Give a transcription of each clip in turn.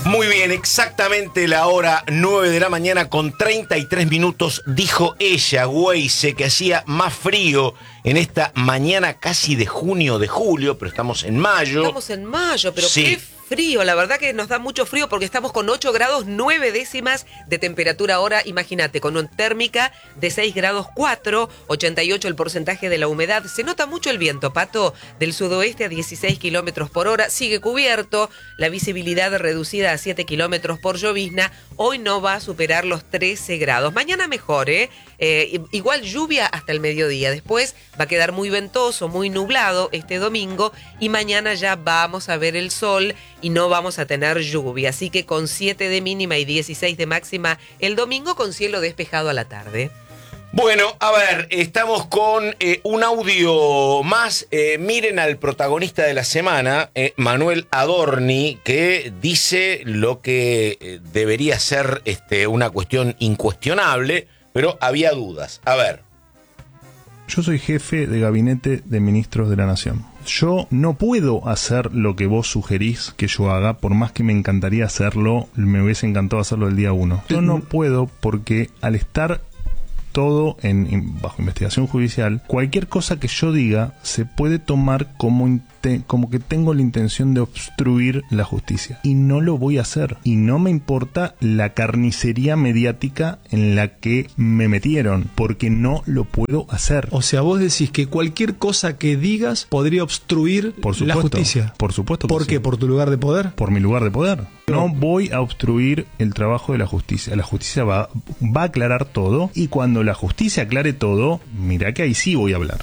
Muy bien, exactamente la hora 9 de la mañana con 33 minutos, dijo ella, Weise, que hacía más frío en esta mañana casi de junio, de julio, pero estamos en mayo. Estamos en mayo, pero sí. qué frío, la verdad que nos da mucho frío porque estamos con 8 grados 9 décimas de temperatura ahora, imagínate, con una térmica de 6 grados 4, 88 el porcentaje de la humedad. Se nota mucho el viento, Pato, del sudoeste a 16 kilómetros por hora, sigue cubierto, la visibilidad reducida a 7 kilómetros por llovizna, hoy no va a superar los 13 grados. Mañana mejor, igual lluvia hasta el mediodía, después va a quedar muy ventoso, muy nublado este domingo y mañana ya vamos a ver el sol y no vamos a tener lluvia, así que con 7 de mínima y 16 de máxima el domingo con cielo despejado a la tarde. Bueno, a ver, estamos con un audio más. Miren al protagonista de la semana, Manuel Adorni, que dice lo que debería ser una cuestión incuestionable, pero había dudas. A ver. Yo soy jefe de gabinete de ministros de la Nación. Yo no puedo hacer lo que vos sugerís que yo haga, por más que me encantaría hacerlo, me hubiese encantado hacerlo el día 1. Yo no puedo porque al estar todo bajo investigación judicial, cualquier cosa que yo diga se puede tomar como que tengo la intención de obstruir la justicia. Y no lo voy a hacer. Y no me importa la carnicería mediática en la que me metieron, porque no lo puedo hacer. O sea, vos decís que cualquier cosa que digas podría obstruir la justicia. Por supuesto. ¿Por qué? Sí. ¿Por tu lugar de poder? Por mi lugar de poder. No voy a obstruir el trabajo de la justicia. La justicia va a aclarar todo, y cuando la justicia aclare todo, mirá que ahí sí voy a hablar.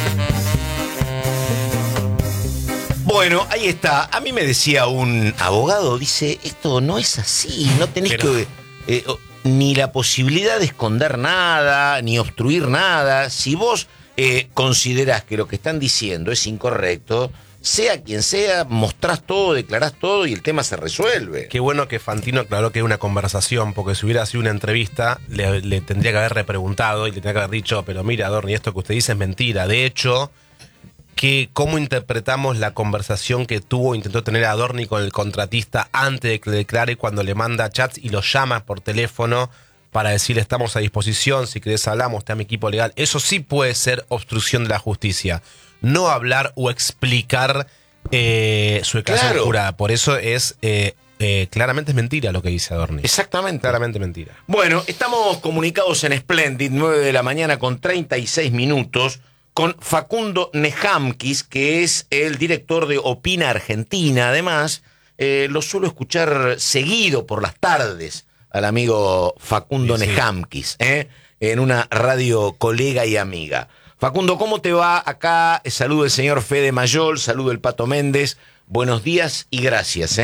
Bueno, ahí está. A mí me decía un abogado, dice, esto no es así, no tenés que ni la posibilidad de esconder nada, ni obstruir nada. Si vos considerás que lo que están diciendo es incorrecto, sea quien sea, mostrás todo, declarás todo y el tema se resuelve. Qué bueno que Fantino aclaró que es una conversación, porque si hubiera sido una entrevista, le tendría que haber repreguntado y le tendría que haber dicho, pero mira, Adorni, esto que usted dice es mentira. De hecho, ¿cómo interpretamos la conversación que intentó tener Adorni con el contratista antes de que le declare, cuando le manda chats y lo llama por teléfono para decirle estamos a disposición, si querés hablamos, está mi equipo legal? Eso sí puede ser obstrucción de la justicia. No hablar o explicar su declaración jurada. Por eso es claramente es mentira lo que dice Adorni. Exactamente. Claramente mentira. Bueno, estamos comunicados en Splendid, 9 de la mañana con 36 minutos, con Facundo Nejamkis, que es el director de Opina Argentina. Además, lo suelo escuchar seguido por las tardes al amigo Facundo Nejamkis, en una radio colega y amiga. Facundo, ¿cómo te va? Acá saludo el señor Fede Mayol, saludo el Pato Méndez. Buenos días y gracias.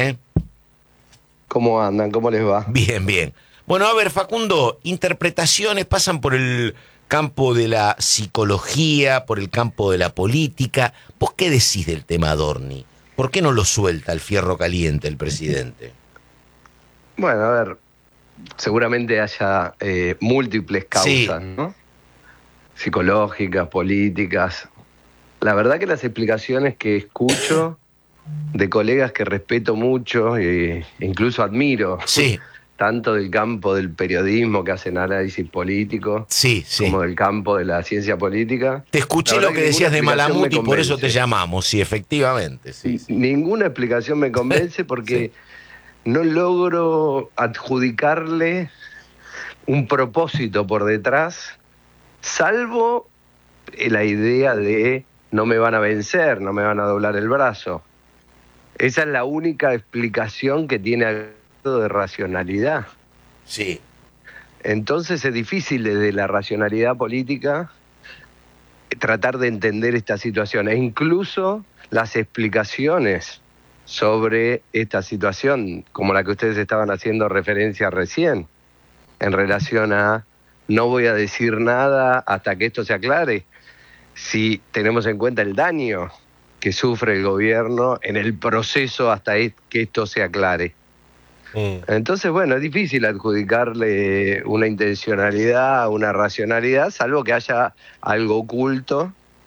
¿Cómo andan? ¿Cómo les va? Bien, bien. Bueno, a ver, Facundo, interpretaciones pasan por el campo de la psicología, por el campo de la política. ¿Vos qué decís del tema Adorni? ¿Por qué no lo suelta el fierro caliente el presidente? Bueno, a ver, seguramente haya múltiples causas, ¿no? Psicológicas, políticas. La verdad que las explicaciones que escucho de colegas que respeto mucho e incluso admiro, tanto del campo del periodismo que hacen análisis político, como del campo de la ciencia política. Te escuché lo que decías de Malamud y por eso te llamamos, sí, efectivamente. Ninguna explicación me convence porque no logro adjudicarle un propósito por detrás, salvo la idea de no me van a vencer, no me van a doblar el brazo. Esa es la única explicación que tiene algo de racionalidad. Sí. Entonces es difícil desde la racionalidad política tratar de entender esta situación. E incluso las explicaciones sobre esta situación, como la que ustedes estaban haciendo referencia recién, en relación a no voy a decir nada hasta que esto se aclare, si tenemos en cuenta el daño que sufre el gobierno en el proceso hasta que esto se aclare. Entonces, bueno, es difícil adjudicarle una intencionalidad, una racionalidad, salvo que haya algo oculto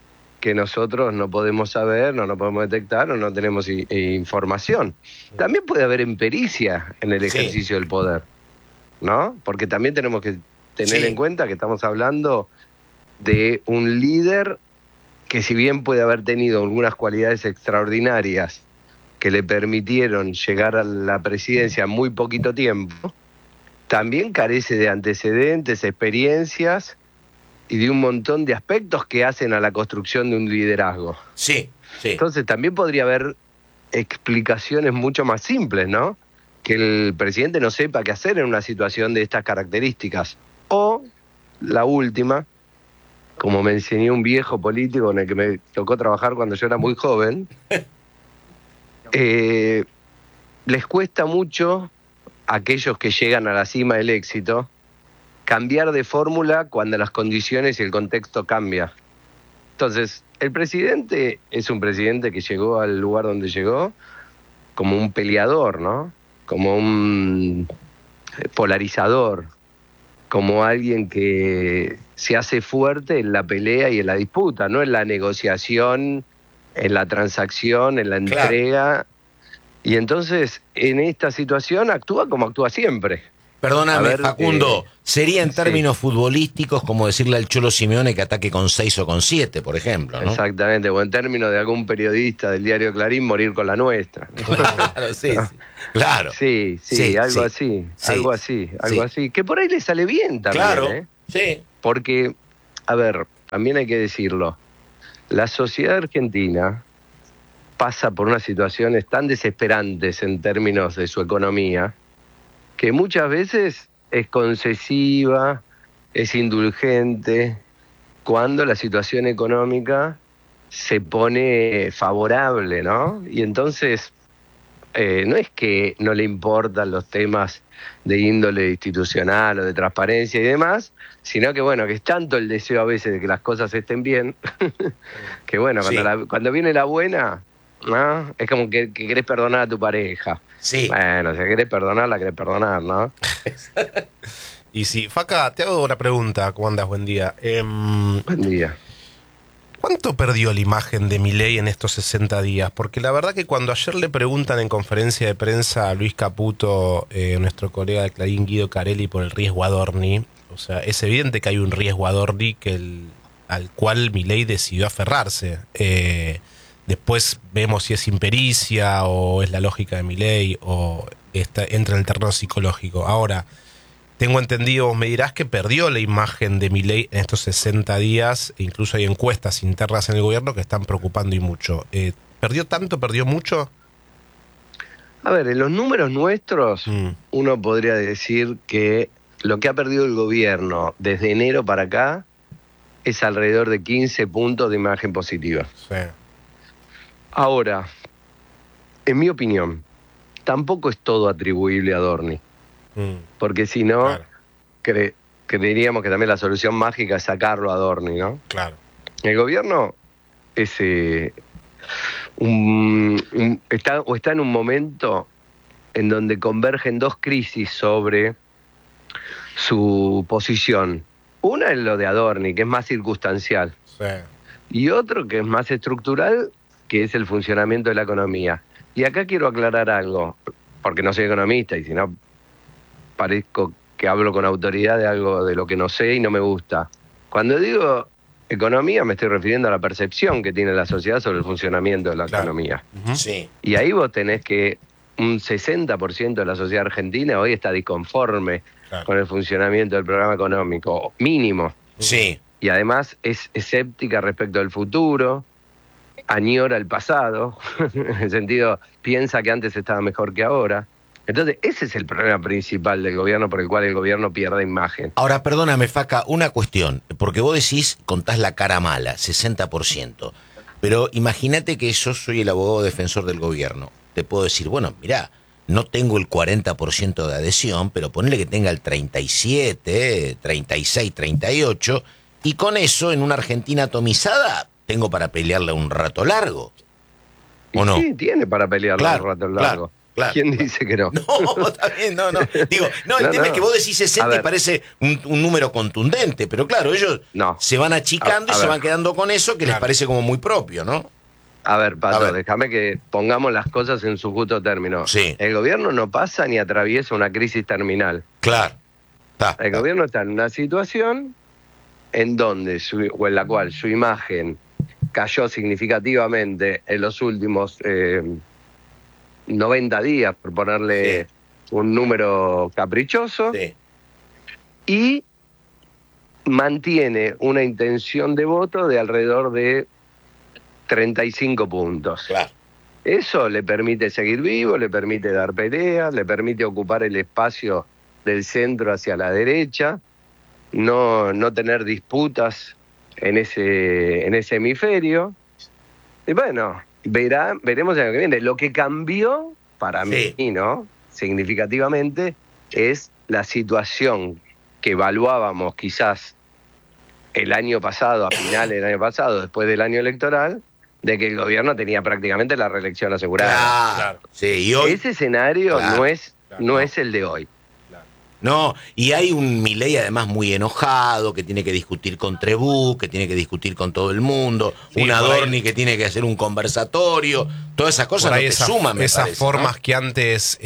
que nosotros no podemos saber, no podemos detectar o no tenemos información. También puede haber impericia en el ejercicio del poder, ¿no? Porque también tenemos que tener en cuenta que estamos hablando de un líder que, si bien puede haber tenido algunas cualidades extraordinarias que le permitieron llegar a la presidencia en muy poquito tiempo, también carece de antecedentes, experiencias y de un montón de aspectos que hacen a la construcción de un liderazgo. Sí. Entonces también podría haber explicaciones mucho más simples, ¿no? Que el presidente no sepa qué hacer en una situación de estas características. O, la última, como me enseñó un viejo político en el que me tocó trabajar cuando yo era muy joven, les cuesta mucho a aquellos que llegan a la cima del éxito cambiar de fórmula cuando las condiciones y el contexto cambian. Entonces, el presidente es un presidente que llegó al lugar donde llegó como un peleador, ¿no? Como un polarizador, como alguien que se hace fuerte en la pelea y en la disputa, no en la negociación, en la transacción, en la entrega. Y entonces, en esta situación actúa como actúa siempre. Perdóname, Facundo, sería en términos futbolísticos como decirle al Cholo Simeone que ataque con 6 o con 7, por ejemplo, ¿no? Exactamente, o en términos de algún periodista del diario Clarín, morir con la nuestra. Claro, sí. Claro. Sí, algo así. Que por ahí le sale bien también, claro, sí. Porque, a ver, también hay que decirlo, la sociedad argentina pasa por unas situaciones tan desesperantes en términos de su economía, que muchas veces es concesiva, es indulgente, cuando la situación económica se pone favorable, ¿no? Y entonces, no es que no le importan los temas de índole institucional o de transparencia y demás, sino que, bueno, que es tanto el deseo a veces de que las cosas estén bien, que, bueno, cuando viene la buena, ¿no? Es como que querés perdonar a tu pareja. Sí. Bueno, si querés perdonar, la querés perdonar, ¿no? Y sí, Faca, te hago una pregunta. ¿Cómo andas? Buen día. Buen día. ¿Cuánto perdió la imagen de Milei en estos 60 días? Porque la verdad que cuando ayer le preguntan en conferencia de prensa a Luis Caputo, nuestro colega de Clarín, Guido Carelli, por el riesgo Adorni, o sea, es evidente que hay un riesgo Adorni al cual Milei decidió aferrarse. Después vemos si es impericia o es la lógica de Milei o entra en el terreno psicológico. Ahora, tengo entendido, vos me dirás que perdió la imagen de Milei en estos 60 días, e incluso hay encuestas internas en el gobierno que están preocupando y mucho. ¿Perdió tanto, perdió mucho? A ver, en los números nuestros, uno podría decir que lo que ha perdido el gobierno desde enero para acá es alrededor de 15 puntos de imagen positiva. Sí. Ahora, en mi opinión, tampoco es todo atribuible a Adorni. Porque si no, claro, creeríamos que también la solución mágica es sacarlo a Adorni, ¿no? Claro. El gobierno está en un momento en donde convergen dos crisis sobre su posición. Una es lo de Adorni, que es más circunstancial. Sí. Y otro que es más estructural, que es el funcionamiento de la economía. Y acá quiero aclarar algo, porque no soy economista y si no parezco que hablo con autoridad de algo de lo que no sé y no me gusta. Cuando digo economía me estoy refiriendo a la percepción que tiene la sociedad sobre el funcionamiento de la economía. Sí. Y ahí vos tenés que un 60% de la sociedad argentina hoy está disconforme con el funcionamiento del programa económico, mínimo. Sí. Y además es escéptica respecto al futuro, añora el pasado, en el sentido, piensa que antes estaba mejor que ahora. Entonces, ese es el problema principal del gobierno por el cual el gobierno pierde imagen. Ahora, perdóname, Faca, una cuestión, porque vos decís, contás la cara mala, 60%, pero imagínate que yo soy el abogado defensor del gobierno. Te puedo decir, bueno, mirá, no tengo el 40% de adhesión, pero ponle que tenga el 37, 36, 38, y con eso, en una Argentina atomizada, tengo para pelearle un rato largo. ¿O no? Sí, tiene para pelearle un rato largo. Claro. ¿Quién dice que no? No, está bien, no. Digo, el tema es que vos decís 60 y parece un número contundente, pero claro, ellos se van achicando y se van quedando con eso que les parece como muy propio, ¿no? A ver, Pato, déjame que pongamos las cosas en su justo término. Sí. El gobierno no pasa ni atraviesa una crisis terminal. Claro. El gobierno está en una situación en donde o en la cual su imagen cayó significativamente en los últimos 90 días, por ponerle un número caprichoso, y mantiene una intención de voto de alrededor de 35 puntos. Claro. Eso le permite seguir vivo, le permite dar peleas, le permite ocupar el espacio del centro hacia la derecha, no tener disputas en ese hemisferio. Y bueno, veremos el año que viene. Lo que cambió para mí, ¿no? Significativamente, es la situación que evaluábamos quizás el año pasado, a finales del año pasado, después del año electoral, de que el gobierno tenía prácticamente la reelección asegurada. Claro. Sí, y hoy, ese escenario no es el de hoy. No, y hay un Milei además muy enojado, que tiene que discutir con Trebuch, que tiene que discutir con todo el mundo, un Adorni que tiene que hacer un conversatorio, todas esas cosas no te suman, me esas parece, formas, ¿no?, que antes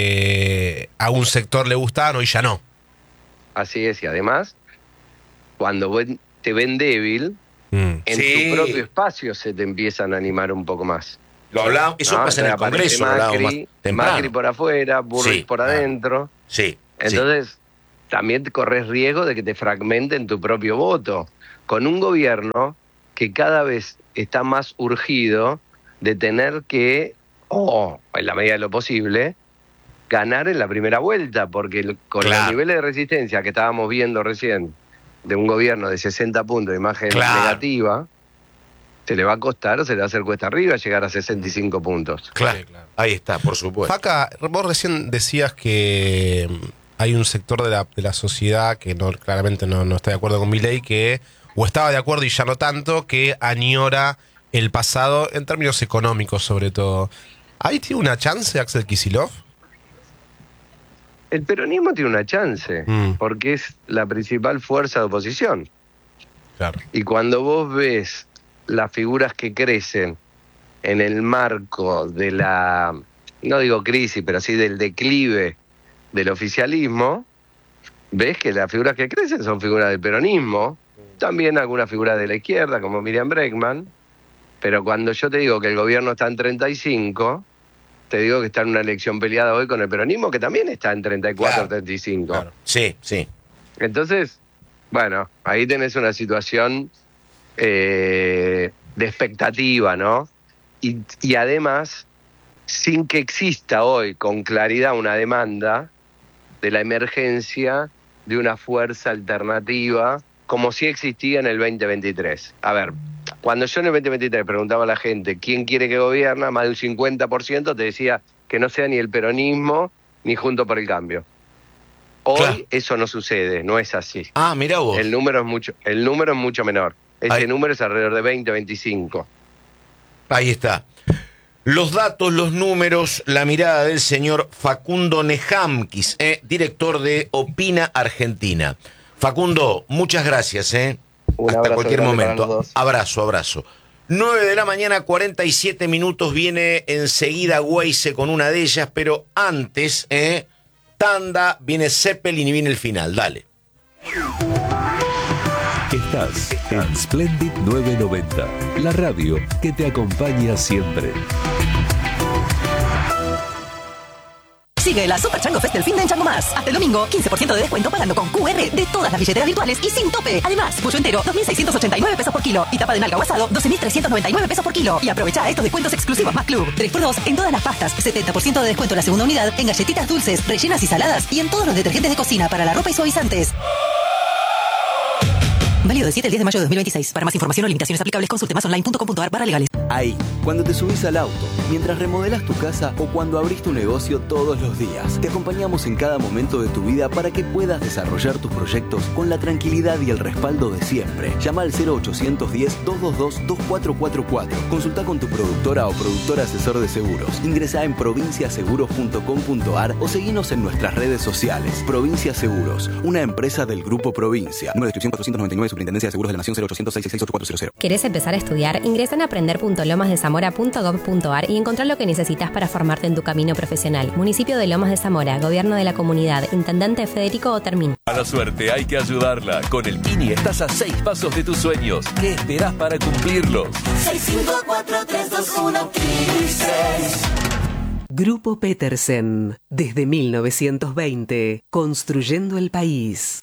a un sector le gustaban, hoy ya no. Así es, y además, cuando te ven débil, en tu propio espacio se te empiezan a animar un poco más. Lo hablamos, eso pasa en el Congreso, lo hablábamos más temprano. Macri por afuera, Burris por adentro. Sí. Entonces, también te corres riesgo de que te fragmenten tu propio voto. Con un gobierno que cada vez está más urgido de tener que, en la medida de lo posible, ganar en la primera vuelta, porque con los niveles de resistencia que estábamos viendo recién, de un gobierno de 60 puntos de imagen negativa, se le va a costar, se le va a hacer cuesta arriba llegar a 65 puntos. Claro. Ahí está, por supuesto. Faca, vos recién decías que hay un sector de la sociedad que claramente no está de acuerdo con Milei, o estaba de acuerdo y ya no tanto, que añora el pasado en términos económicos sobre todo. ¿Ahí tiene una chance Axel Kicillof? El peronismo tiene una chance, porque es la principal fuerza de oposición. Claro. Y cuando vos ves las figuras que crecen en el marco de la, no digo crisis, pero sí del declive del oficialismo, ves que las figuras que crecen son figuras del peronismo, también algunas figuras de la izquierda, como Miriam Bregman, pero cuando yo te digo que el gobierno está en 35... te digo que está en una elección peleada hoy con el peronismo, que también está en 34, 35. Claro. Sí. Entonces, bueno, ahí tenés una situación de expectativa, ¿no? Y además, sin que exista hoy con claridad una demanda de la emergencia de una fuerza alternativa, como sí existía en el 2023. A ver, cuando yo en el 2023 preguntaba a la gente quién quiere que gobierna, más de un 50% te decía que no sea ni el peronismo ni Juntos por el Cambio. Hoy eso no sucede, no es así. Mirá vos. El número es mucho menor. Ese número es alrededor de 20, 25. Ahí está. Los datos, los números, la mirada del señor Facundo Nehamkis, director de Opina Argentina. Facundo, muchas gracias. Hasta cualquier momento. Abrazo. 9 de la mañana, 47 minutos. Viene enseguida Weise con una de ellas, pero antes, tanda, viene Zeppelin y viene el final. Dale. Estás en Splendid 990, la radio que te acompaña siempre. Sigue la Super Chango Fest del fin de en Chango Más. Hasta el domingo, 15% de descuento pagando con QR de todas las billeteras virtuales y sin tope. Además, pollo entero, 2.689 pesos por kilo. Y tapa de nalga o asado, 12.399 pesos por kilo. Y aprovecha estos descuentos exclusivos más Club. 3x2 en todas las pastas, 70% de descuento en la segunda unidad, en galletitas dulces, rellenas y saladas y en todos los detergentes de cocina para la ropa y suavizantes. Válido del 7 al 10 de mayo de 2026. Para más información o limitaciones aplicables, consulte masonline.com.ar/legales. Ahí, cuando te subís al auto, mientras remodelás tu casa o cuando abrís tu negocio todos los días. Te acompañamos en cada momento de tu vida para que puedas desarrollar tus proyectos con la tranquilidad y el respaldo de siempre. Llama al 0810-222-2444. Consulta con tu productora o productor asesor de seguros. Ingresá en provinciaseguros.com.ar o seguinos en nuestras redes sociales. Provincia Seguros, una empresa del Grupo Provincia. Número de inscripción 499, Superintendencia de Seguros de la Nación 0800-666-8400. ¿Querés empezar a estudiar? Ingresa en aprender.lomasdezamora.gov.ar y encontrar lo que necesitas para formarte en tu camino profesional. Municipio de Lomas de Zamora, Gobierno de la Comunidad, Intendente Federico Otermín. A la suerte hay que ayudarla. Con el Kini estás a 6 pasos de tus sueños. ¿Qué esperás para cumplirlos? 654-321-15. Grupo Petersen, desde 1920, construyendo el país.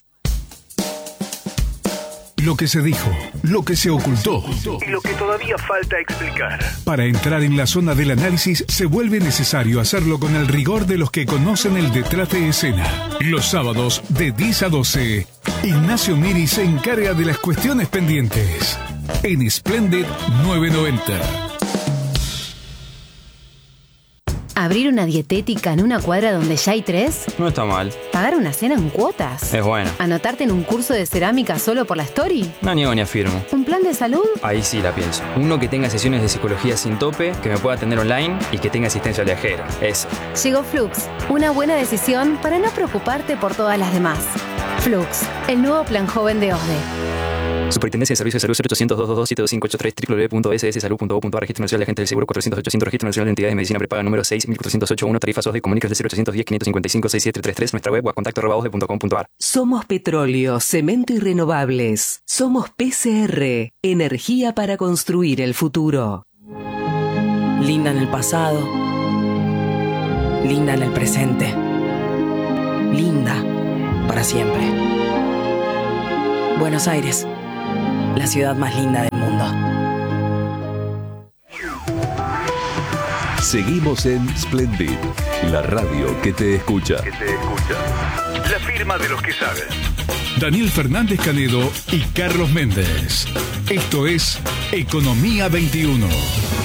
Lo que se dijo, lo que se ocultó y lo que todavía falta explicar. Para entrar en la zona del análisis se vuelve necesario hacerlo con el rigor de los que conocen el detrás de escena. Los sábados de 10 a 12, Ignacio Miri se encarga de las cuestiones pendientes en Splendid 990. ¿Abrir una dietética en una cuadra donde ya hay 3? No está mal. ¿Pagar una cena en cuotas? Es bueno. ¿Anotarte en un curso de cerámica solo por la story? No niego ni afirmo. ¿Un plan de salud? Ahí sí la pienso. Uno que tenga sesiones de psicología sin tope, que me pueda atender online y que tenga asistencia viajera. Eso. Llegó Flux. Una buena decisión para no preocuparte por todas las demás. Flux, el nuevo plan joven de OSDE. Superintendencia de Servicios de Salud 0800-222-7253 www.sssalud.gov.ar. Registro Nacional de Agentes del Seguro 400-800. Registro Nacional de Entidades de Medicina Prepaga número 6.408-1. Tarifas OSDE. Comunicas del 0810-555-6733. Nuestra web o contacto@osde.com.ar. Somos petróleo, cemento y renovables. Somos PCR, energía para construir el futuro. Linda en el pasado. Linda en el presente. Linda para siempre. Buenos Aires, la ciudad más linda del mundo. Seguimos en Splendid, la radio que te escucha. La firma de los que saben. Daniel Fernández Canedo y Carlos Méndez. Esto es Economía 21.